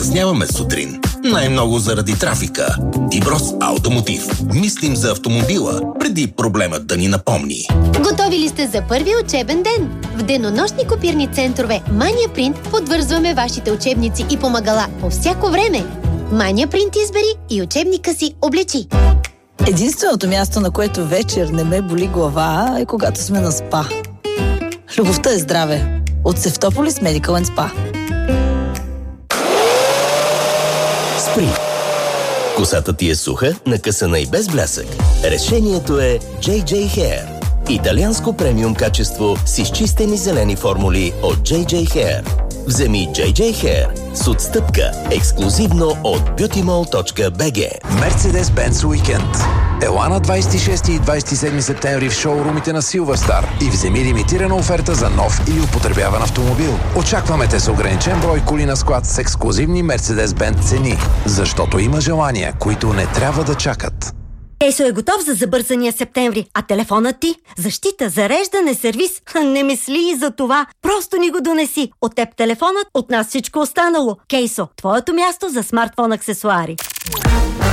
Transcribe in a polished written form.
закъсняваме сутрин. Най-много заради трафика. Тиброс Автомотив. Мислим за автомобила, преди проблемът да ни напомни. Готови ли сте за първи учебен ден? В денонощни копирни центрове Mania Print подвързваме вашите учебници и помагала по всяко време. Mania Print избери и учебника си облечи. Единственото място, на което вечер не ме боли глава, е когато сме на спа. Любовта е здраве. От Севтополис Medical & Spa. Спри! Косата ти е суха, накъсана и без блясък. Решението е JJ Hair. Италианско премиум качество с изчистени зелени формули от JJ Hair. Вземи JJ Hair с отстъпка ексклюзивно от beautymall.bg. Mercedes-Benz Уикенд. Ела на 26 и 27 септември в шоурумите на Silverstar и вземи лимитирана оферта за нов или употребяван автомобил. Очакваме те с ограничен брой коли на склад с ексклюзивни Mercedes-Benz цени, защото има желания, които не трябва да чакат. Кейсо е готов за забързания септември, а телефонът ти? Защита, зареждане, сервис? Не мисли и за това. Просто ни го донеси. От теб телефонът, от нас всичко останало. Кейсо, твоето място за смартфон аксесуари.